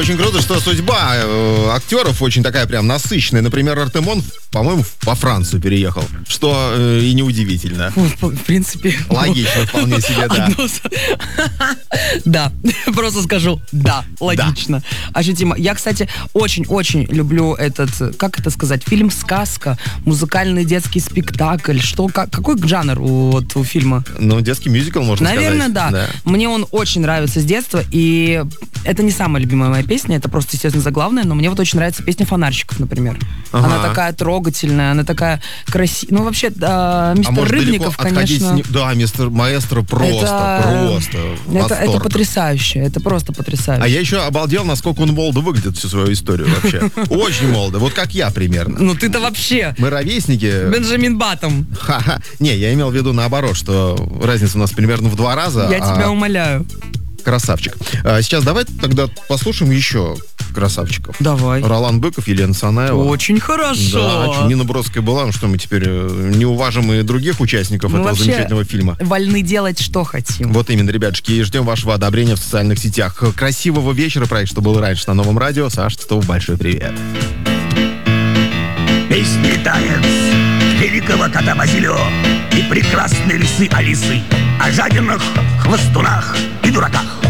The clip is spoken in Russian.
Очень круто, что судьба актеров очень такая прям насыщенная. Например, Артемон, по-моему, во Францию переехал. Что и неудивительно. В принципе. Логично, вполне себе, да. Да, просто скажу, да, логично. Ощутимо. Я, кстати, очень-очень люблю этот, как это сказать, фильм-сказка, музыкальный детский спектакль. Какой жанр у фильма? Ну, детский мюзикл, можно сказать. Наверное, да. Мне он очень нравится с детства, и это не самая любимая моя песня, это просто, естественно, заглавная, но мне вот очень нравится песня «Фонарщиков», например. Ага. Она такая трогательная, она такая красивая. Ну, вообще, мистер Рыбников, конечно... Да, мистер Маэстро просто это потрясающе, это просто потрясающе. А я еще обалдел, насколько он молодо выглядит всю свою историю вообще. Очень молодо, вот как я примерно. Ну, ты-то вообще... Мы ровесники. Бенджамин Баттон. Ха-ха. Не, я имел в виду наоборот, что разница у нас примерно в 2 раза. Я тебя умоляю. Красавчик. Сейчас давай тогда послушаем еще красавчиков. Давай. Ролан Быков, Елена Санаева. Очень хорошо. Да, Нина Бродская была, ну что мы теперь не уважим и других участников этого замечательного фильма. Вольны делать, что хотим. Вот именно, ребятушки, и ждем вашего одобрения в социальных сетях. Красивого вечера, проект «Что было раньше» на Новом радио. Саша Титов, большой привет. Песни танец великого кота Базилио и прекрасной лисы Алисы о жадинах, хвостунах и дураках.